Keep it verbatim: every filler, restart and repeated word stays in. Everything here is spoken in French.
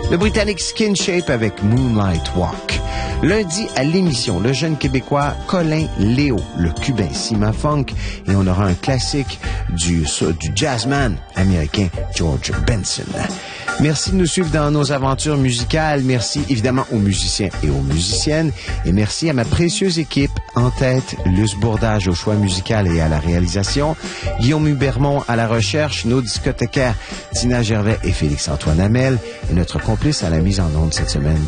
Le Britannique Skin Shape avec Moonlight Walk. Lundi, à l'émission, le jeune Québécois Colin Léo, le Cubain Sima Funk, et on aura un classique du, du jazzman américain George Benson. Merci de nous suivre dans nos aventures musicales. Merci évidemment aux musiciens et aux musiciennes. Et merci à ma précieuse équipe en tête, Luce Bourdage au choix musical et à la réalisation, Guillaume Hubermont à la recherche, nos discothécaires Tina Gervais et Félix-Antoine Hamel, et notre complice à la mise en onde cette semaine,